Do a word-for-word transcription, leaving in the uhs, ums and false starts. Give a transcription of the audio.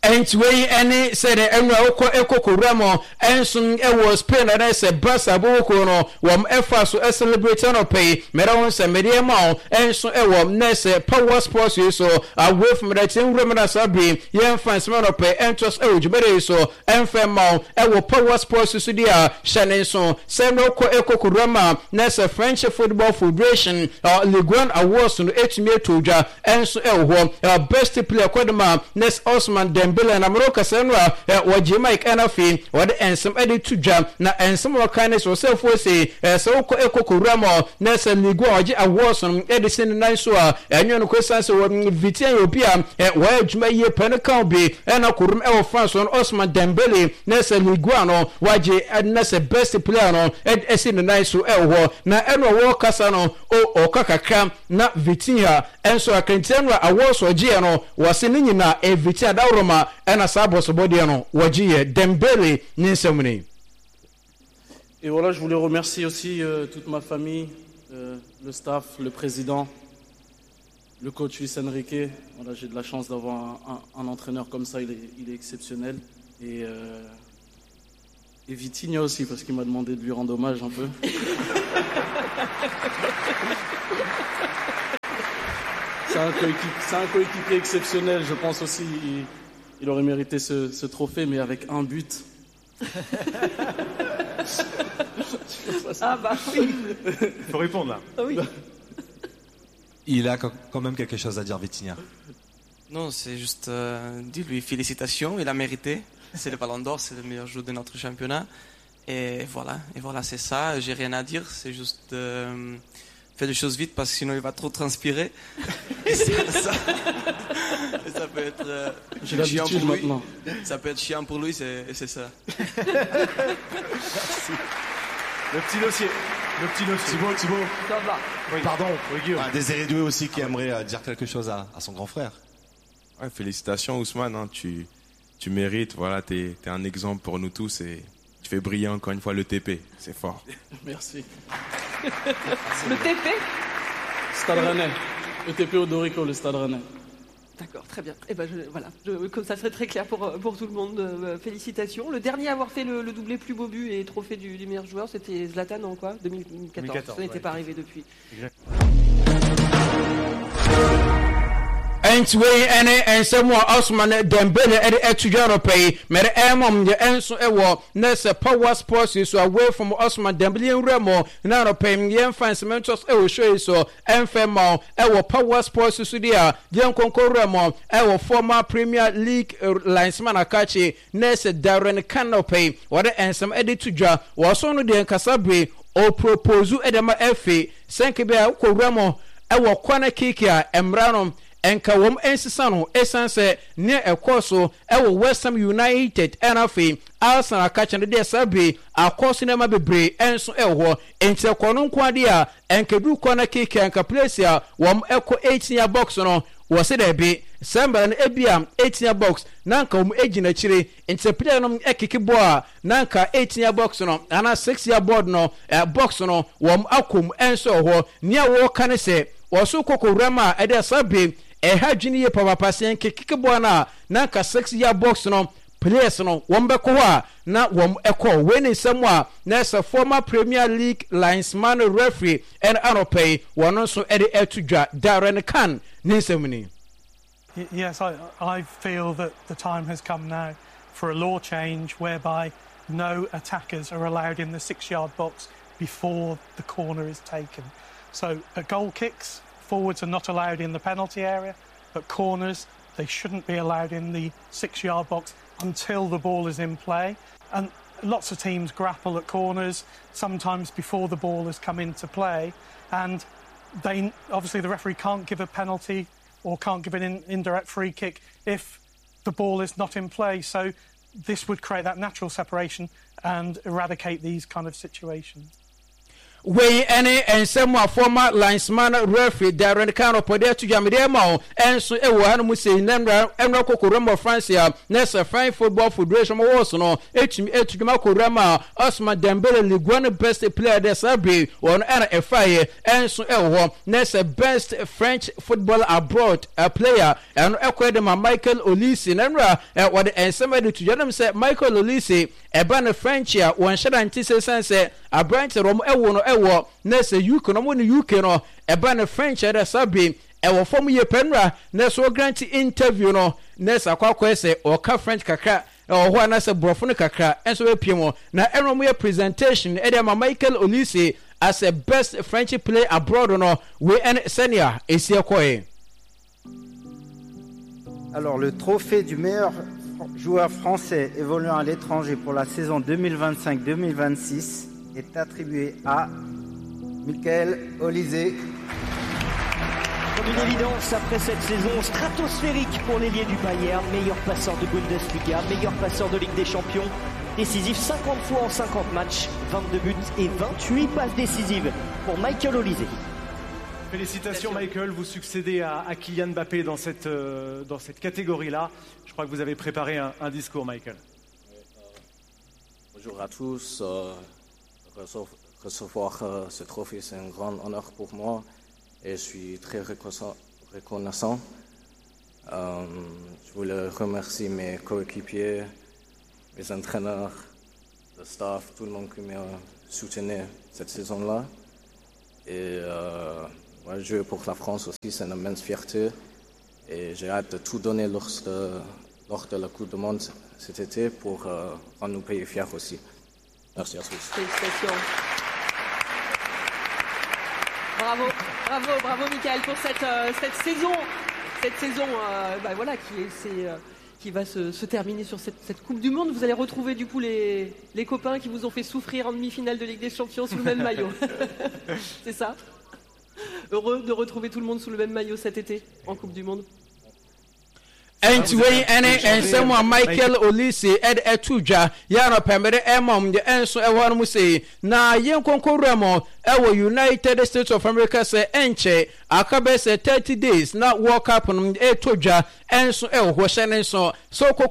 Entway any said Emra Oko Eko Kuramo Ensun Ewo Spain and I said Brasa Bokono Wam Efa so a celebration of pay Meron se media mao Ensun Ewo Nese Power Sports so away from the team Remana Sabi Yen fans man of pay Entos Ejubere so Enfem Mao Ewo Power Sports so dia Shannon so Semro Oko Eko Kurama Nese French Football Federation or Ligue one Awards no Echime Toja Ensun Ewo best player Kodema Nes Osman Dembele and Amroka Senra waji Mike Anafi wade ensem edi tuja na ensem wakane so selfo say so ko ekoko ramo na se ligu waji awards on edison nine so a enyo no kwesa so vitian obia wa adwuma ye penaka bi na kurum e wo France on Osman Dembele na se ligu ano waji na se best player no edison nine so e wo na eno wo kasa no o okakaka na vitia enso akantianwa awards waji no wase ni nyina e vitia dawroma ena sabos body no waji Dembele Ninsemuni. Et voilà, je voulais remercier aussi euh, toute ma famille, euh, le staff, le président, le coach Luis Enrique. Voilà, j'ai de la chance d'avoir un, un, un entraîneur comme ça, il est, il est exceptionnel. Et, euh, et Vitinha aussi, parce qu'il m'a demandé de lui rendre hommage un peu. C'est un coéquipier, c'est un coéquipier exceptionnel, je pense aussi. Il, il aurait mérité ce, ce trophée, mais avec un but. Ah bah oui. Il faut répondre là. Ah oui. Il a quand même quelque chose à dire, Vitinha. Non, c'est juste euh, dis-lui félicitations, il a mérité. C'est le Ballon d'Or, c'est le meilleur joueur de notre championnat. Et voilà, et voilà, c'est ça. J'ai rien à dire, c'est juste euh, faire des choses vite parce que sinon il va trop transpirer. Et ça, ça, et ça peut être euh, J'ai chiant l'habitude pour lui. maintenant. Ça peut être chiant pour lui, c'est, et c'est ça. Merci. Le petit dossier. Le petit dossier. Thibaut, Thibaut. Ça va. Oui. Pardon. Oui, Guillaume. Ah, Désiré Doué aussi qui aimerait euh, dire quelque chose à, à son grand frère. Ouais, félicitations Ousmane, hein, tu, tu mérites, voilà, t'es, t'es un exemple pour nous tous et tu fais briller encore une fois le T P, c'est fort. Merci. Le T P. Stade Rennais. Le T P Odorico, le Stade Rennais. D'accord, très bien. Et ben je, voilà, je, comme ça serait très clair pour, pour tout le monde. Euh, félicitations. Le dernier à avoir fait le, le doublé plus beau but et trophée du, du meilleur joueur, c'était Zlatan en quoi deux mille quatorze. deux mille quatorze, ça n'était ouais. pas arrivé depuis. Exactement. Entway ene ensemo Osman Dembele ede etujaro pay mere emom ye enso ewo nese Power Sports so away from Osman Dembele enremo na no pay ye fans mentos ewo show so enfemo ewo Power Sports so dia ye nkonkoremo ewo former Premier League linesman akachi nese Darren Canopy wode ensem ede tujwa wo so no de nkasabre o propose edema efe senkebia koremo ewo kwana kikia emranom enka wom ensisa no esanse ne ekoso ewo West Ham United enafe Arsenal akache ne de sabe akoso ne ma bebre enso ewo enti ekono nkwade a enkedu kona keke enka place a wom eko eighteen year box no wo se de be samba na ebia eighteen year box nanka wom egina chire enti player no ekeke bo a nanka eighteen year box no ana six year board no uh, box no wom akom enso ho ne wo kane se wo so kokorama ede sabe eha dwini ye papa pasien kekebo na nanka six year box no players no wombe ko a na wom eko weni samwa na sa former Premier League linesman referee and anopay wono so ede etudwa Darren Can Ninsemuni. Yes, I, I feel that the time has come now for a law change whereby no attackers are allowed in the six-yard box before the corner is taken. So at goal kicks, forwards are not allowed in the penalty area, but corners, they shouldn't be allowed in the six-yard box until the ball is in play. And lots of teams grapple at corners, sometimes before the ball has come into play, and they obviously the referee can't give a penalty or can't give an in, indirect free kick if the ball is not in play. So this would create that natural separation and eradicate these kind of situations. wey any ensem a former linesman referee Darren Kano pode to jamede ma o enso e wo hanu musei nemra emra kokorama France ya nesa French Football Federation wo so no etumi etuduma korama Ousmane Dembele Ligue one best player de sabe won era efaye enso e wo nesa best French football abroad a player and ekwede ma Michael Olise nemra e wo de ensem de to janam se Michael Olise e ba na French ya won shada ntise sense abrante rom e wo no ewo nese U K no mo ni U K no e ba na French e sabe e wo fom ye penra nese grant interview no nese akwakwa ese o ka French kakra e ho na se brofo no kakra enso we piemo na enro ye presentation e de ma Michael Olise as a best French player abroad no we en senior esi ekoye. Alors le trophée du meilleur joueur français évoluant à l'étranger pour la saison deux mille vingt-cinq deux mille vingt-six est attribué à Michael Olise. Comme une évidence après cette saison stratosphérique pour l'ailier du Bayern, meilleur passeur de Bundesliga, meilleur passeur de Ligue des Champions, décisif cinquante fois en cinquante matchs, vingt-deux buts et vingt-huit passes décisives pour Michael Olise. Félicitations Michael, vous succédez à, à Kylian Mbappé dans cette, euh, dans cette catégorie-là. Je crois que vous avez préparé un, un discours, Michael. Bonjour à tous. Euh, recevoir euh, ce trophée, c'est un grand honneur pour moi et je suis très reconnaissant. Euh, je voulais remercier mes coéquipiers, mes entraîneurs, le staff, tout le monde qui m'a soutenu cette saison-là. Et euh, ouais, jouer pour la France aussi, c'est une immense fierté. Et j'ai hâte de tout donner lors de, lors de la Coupe du Monde cet été pour euh, rendre nos pays fiers aussi. Merci à tous. Félicitations. Bravo, bravo, bravo Michael pour cette, euh, cette saison, cette saison euh, bah, voilà, qui, est, c'est, euh, qui va se, se terminer sur cette, cette Coupe du Monde. Vous allez retrouver du coup les, les copains qui vous ont fait souffrir en demi-finale de Ligue des Champions sous le même maillot. C'est ça? Heureux de retrouver tout le monde sous le même maillot cet été en Coupe du Monde. Anyway, any and someone Michael Olise ed etuja yana pemere emom de enso e wonu say na yen konkoramo e wo United States of America say enche akabe say thirty days na World Cup no etuja enso e wo hwehye ne so so